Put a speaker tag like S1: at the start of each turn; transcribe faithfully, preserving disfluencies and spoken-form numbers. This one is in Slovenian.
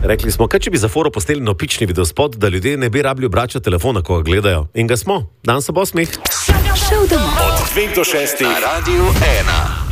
S1: Rekli smo, kaj če bi za foro posteli nopični videospot, da ljudje ne bi rabili obračati telefona, ko ga gledajo. In ga smo. Dan se bo smeh.
S2: Šel domov. Od dveh do šestih na Radiu ena.